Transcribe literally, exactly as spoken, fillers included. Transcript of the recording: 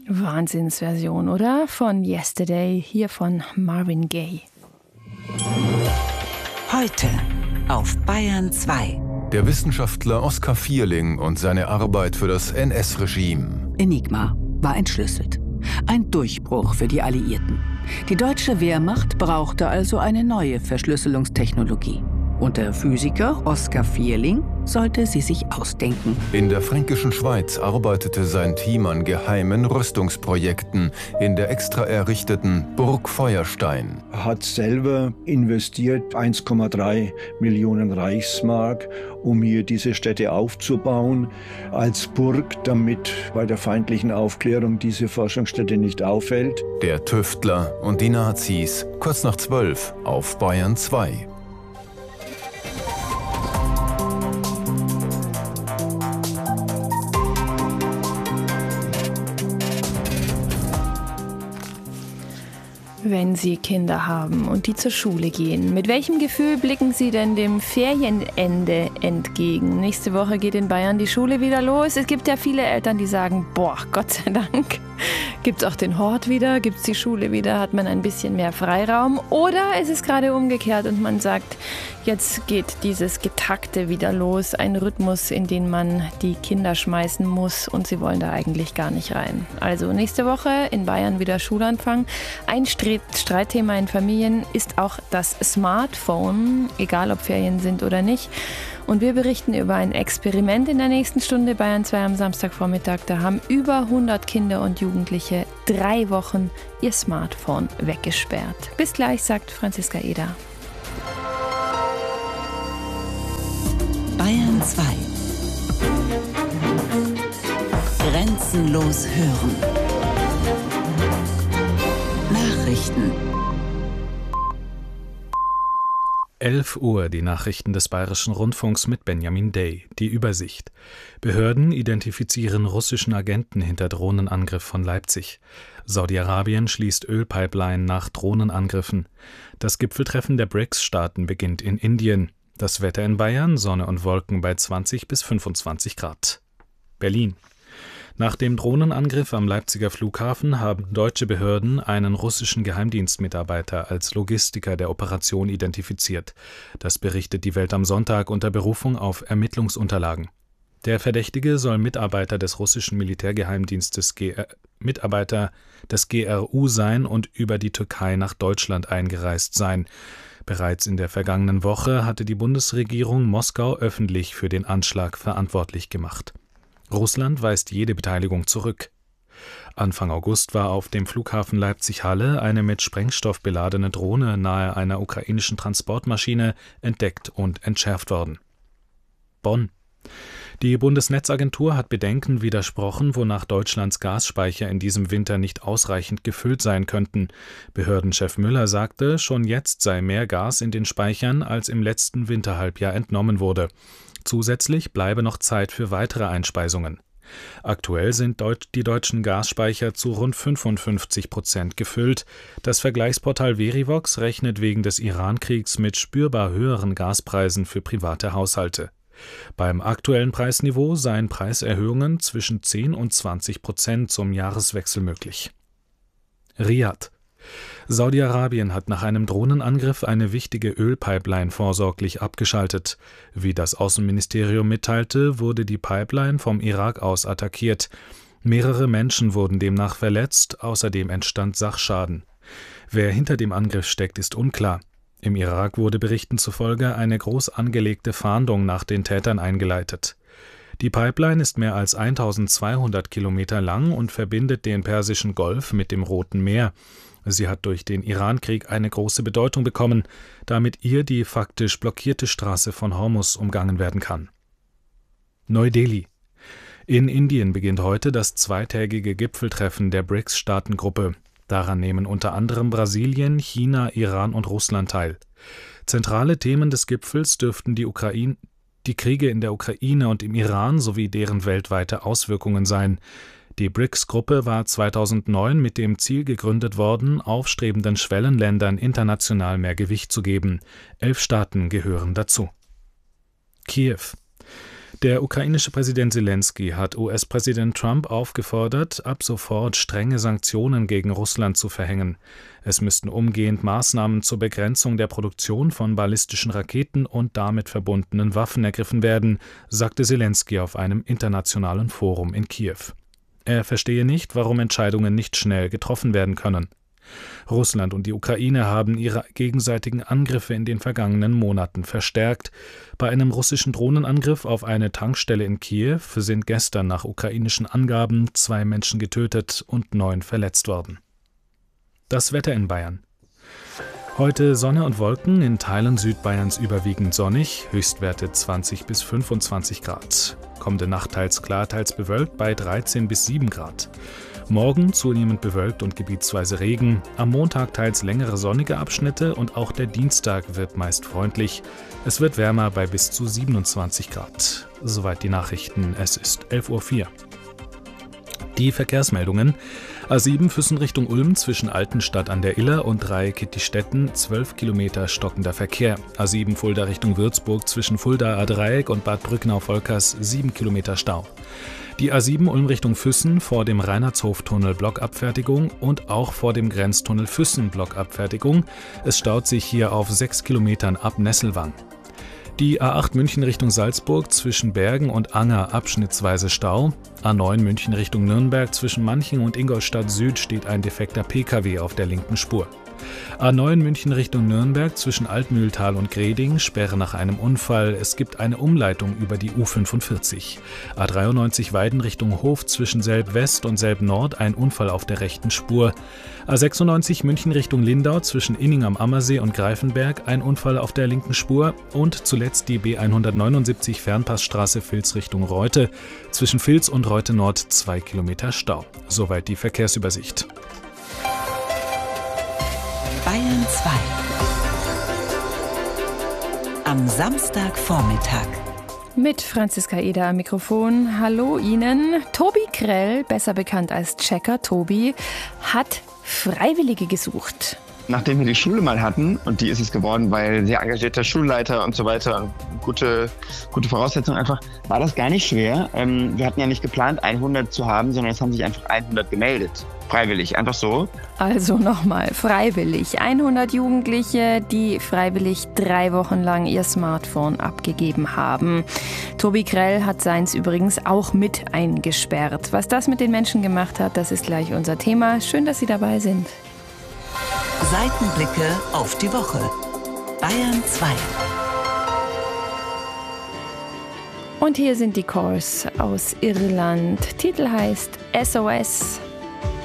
Wahnsinnsversion, oder? Von Yesterday, hier von Marvin Gaye. Heute auf Bayern zwei. Der Wissenschaftler Oskar Vierling und seine Arbeit für das N S-Regime. Enigma war entschlüsselt. Ein Durchbruch für die Alliierten. Die deutsche Wehrmacht brauchte also eine neue Verschlüsselungstechnologie. Und der Physiker Oskar Vierling sollte sie sich ausdenken. In der fränkischen Schweiz arbeitete sein Team an geheimen Rüstungsprojekten in der extra errichteten Burg Feuerstein. Er hat selber investiert eins Komma drei Millionen Reichsmark, um hier diese Städte aufzubauen als Burg, damit bei der feindlichen Aufklärung diese Forschungsstätte nicht auffällt. Der Tüftler und die Nazis, kurz nach zwölf auf Bayern zwei. Wenn Sie Kinder haben und die zur Schule gehen, mit welchem Gefühl blicken Sie denn dem Ferienende entgegen? Nächste Woche geht in Bayern die Schule wieder los. Es gibt ja viele Eltern, die sagen, boah, Gott sei Dank, gibt es auch den Hort wieder, gibt es die Schule wieder, hat man ein bisschen mehr Freiraum. Oder ist es gerade umgekehrt und man sagt, jetzt geht dieses Getakte wieder los, ein Rhythmus, in den man die Kinder schmeißen muss und sie wollen da eigentlich gar nicht rein. Also nächste Woche in Bayern wieder Schulanfang. Ein Streitthema in Familien ist auch das Smartphone, egal ob Ferien sind oder nicht. Und wir berichten über ein Experiment in der nächsten Stunde Bayern zwei am Samstagvormittag. Da haben über hundert Kinder und Jugendliche drei Wochen ihr Smartphone weggesperrt. Bis gleich, sagt Franziska Eder. Bayern zwei. Grenzenlos hören. Nachrichten. elf Uhr, die Nachrichten des Bayerischen Rundfunks mit Benjamin Day. Die Übersicht. Behörden identifizieren russischen Agenten hinter Drohnenangriff von Leipzig. Saudi-Arabien schließt Ölpipeline nach Drohnenangriffen. Das Gipfeltreffen der B R I C S-Staaten beginnt in Indien. Das Wetter in Bayern, Sonne und Wolken bei zwanzig bis fünfundzwanzig Grad. Berlin. Nach dem Drohnenangriff am Leipziger Flughafen haben deutsche Behörden einen russischen Geheimdienstmitarbeiter als Logistiker der Operation identifiziert. Das berichtet die Welt am Sonntag unter Berufung auf Ermittlungsunterlagen. Der Verdächtige soll Mitarbeiter des russischen Militärgeheimdienstes G R, Mitarbeiter des G R U sein und über die Türkei nach Deutschland eingereist sein. Bereits in der vergangenen Woche hatte die Bundesregierung Moskau öffentlich für den Anschlag verantwortlich gemacht. Russland weist jede Beteiligung zurück. Anfang August war auf dem Flughafen Leipzig-Halle eine mit Sprengstoff beladene Drohne nahe einer ukrainischen Transportmaschine entdeckt und entschärft worden. Bonn. Die Bundesnetzagentur hat Bedenken widersprochen, wonach Deutschlands Gasspeicher in diesem Winter nicht ausreichend gefüllt sein könnten. Behördenchef Müller sagte, schon jetzt sei mehr Gas in den Speichern, als im letzten Winterhalbjahr entnommen wurde. Zusätzlich bleibe noch Zeit für weitere Einspeisungen. Aktuell sind die deutschen Gasspeicher zu rund fünfundfünfzig Prozent gefüllt. Das Vergleichsportal Verivox rechnet wegen des Iran-Kriegs mit spürbar höheren Gaspreisen für private Haushalte. Beim aktuellen Preisniveau seien Preiserhöhungen zwischen zehn und zwanzig Prozent zum Jahreswechsel möglich. Riad. Saudi-Arabien hat nach einem Drohnenangriff eine wichtige Ölpipeline vorsorglich abgeschaltet. Wie das Außenministerium mitteilte, wurde die Pipeline vom Irak aus attackiert. Mehrere Menschen wurden demnach verletzt, außerdem entstand Sachschaden. Wer hinter dem Angriff steckt, ist unklar. Im Irak wurde Berichten zufolge eine groß angelegte Fahndung nach den Tätern eingeleitet. Die Pipeline ist mehr als eintausendzweihundert Kilometer lang und verbindet den Persischen Golf mit dem Roten Meer. Sie hat durch den Iran-Krieg eine große Bedeutung bekommen, da mit ihr die faktisch blockierte Straße von Hormuz umgangen werden kann. Neu-Delhi. In Indien beginnt heute das zweitägige Gipfeltreffen der B R I C S-Staatengruppe. Daran nehmen unter anderem Brasilien, China, Iran und Russland teil. Zentrale Themen des Gipfels dürften die Ukraine, die Kriege in der Ukraine und im Iran sowie deren weltweite Auswirkungen sein. Die B R I C S-Gruppe war zweitausendneun mit dem Ziel gegründet worden, aufstrebenden Schwellenländern international mehr Gewicht zu geben. Elf Staaten gehören dazu. Kiew. Der ukrainische Präsident Selenskyj hat U S-Präsident Trump aufgefordert, ab sofort strenge Sanktionen gegen Russland zu verhängen. Es müssten umgehend Maßnahmen zur Begrenzung der Produktion von ballistischen Raketen und damit verbundenen Waffen ergriffen werden, sagte Selenskyj auf einem internationalen Forum in Kiew. Er verstehe nicht, warum Entscheidungen nicht schnell getroffen werden können. Russland und die Ukraine haben ihre gegenseitigen Angriffe in den vergangenen Monaten verstärkt. Bei einem russischen Drohnenangriff auf eine Tankstelle in Kiew sind gestern nach ukrainischen Angaben zwei Menschen getötet und neun verletzt worden. Das Wetter in Bayern. Heute Sonne und Wolken, in Teilen Südbayerns überwiegend sonnig, Höchstwerte zwanzig bis fünfundzwanzig Grad. Kommende Nacht teils klar, teils bewölkt bei dreizehn bis sieben Grad. Morgen zunehmend bewölkt und gebietsweise Regen, am Montag teils längere sonnige Abschnitte und auch der Dienstag wird meist freundlich. Es wird wärmer bei bis zu siebenundzwanzig Grad. Soweit die Nachrichten, es ist elf Uhr vier. Die Verkehrsmeldungen. A sieben Füssen Richtung Ulm zwischen Altenstadt an der Iller und Dreieck-Kittistetten, zwölf Kilometer stockender Verkehr. A sieben Fulda Richtung Würzburg zwischen Fulda-A-Dreieck und Bad Brücknau-Volkers, sieben Kilometer Stau. Die A sieben Ulm Richtung Füssen vor dem Reinhardshof-Tunnel Blockabfertigung und auch vor dem Grenztunnel Füssen Blockabfertigung. Es staut sich hier auf sechs Kilometern ab Nesselwang. Die A acht München Richtung Salzburg zwischen Bergen und Anger abschnittsweise Stau. A neun München Richtung Nürnberg zwischen Manching und Ingolstadt Süd steht ein defekter P K W auf der linken Spur. A neun München Richtung Nürnberg zwischen Altmühltal und Greding, Sperre nach einem Unfall. Es gibt eine Umleitung über die U fünfundvierzig. A dreiundneunzig Weiden Richtung Hof zwischen Selb West und Selb Nord, ein Unfall auf der rechten Spur. A sechsundneunzig München Richtung Lindau zwischen Inning am Ammersee und Greifenberg, ein Unfall auf der linken Spur. Und zuletzt die B hundertneunundsiebzig Fernpassstraße Vils Richtung Reute. Zwischen Vils und Reute Nord zwei Kilometer Stau. Soweit die Verkehrsübersicht. Bayern zwei. Am Samstagvormittag. Mit Franziska Eder am Mikrofon. Hallo Ihnen. Tobi Krell, besser bekannt als Checker Tobi, hat Freiwillige gesucht. Nachdem wir die Schule mal hatten, und die ist es geworden, weil sehr engagierter Schulleiter und so weiter und gute, gute Voraussetzungen einfach, war das gar nicht schwer. Ähm, wir hatten ja nicht geplant, hundert zu haben, sondern es haben sich einfach hundert gemeldet. Freiwillig, einfach so. Also nochmal, freiwillig. hundert Jugendliche, die freiwillig drei Wochen lang ihr Smartphone abgegeben haben. Tobi Krell hat seins übrigens auch mit eingesperrt. Was das mit den Menschen gemacht hat, das ist gleich unser Thema. Schön, dass Sie dabei sind. Seitenblicke auf die Woche. Bayern zwei. Und hier sind die Corrs aus Irland. Titel heißt S O S.